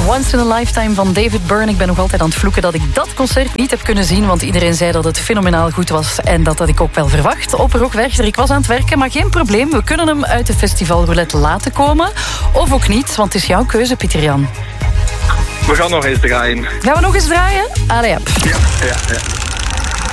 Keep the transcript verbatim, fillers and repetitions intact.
Once in a Lifetime van David Byrne. Ik ben nog altijd aan het vloeken dat ik dat concert niet heb kunnen zien, want iedereen zei dat het fenomenaal goed was en dat had ik ook wel verwacht op Rock Werchter. Ik was aan het werken, maar geen probleem. We kunnen hem uit de Festival Roulette laten komen. Of ook niet, want het is jouw keuze, Pieter Jan. We gaan nog eens draaien. Gaan we nog eens draaien? Allee, ja. Ja, ja, ja.